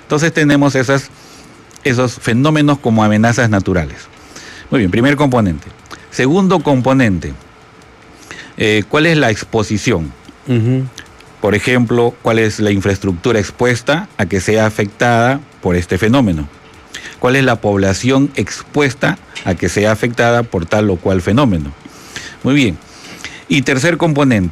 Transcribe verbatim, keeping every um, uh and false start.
Entonces tenemos esas, esos fenómenos como amenazas naturales. Muy bien, primer componente. Segundo componente, eh, ¿cuál es la exposición? Uh-huh. Por ejemplo, ¿cuál es la infraestructura expuesta a que sea afectada por este fenómeno? ¿Cuál es la población expuesta a que sea afectada por tal o cual fenómeno? Muy bien. Y tercer componente,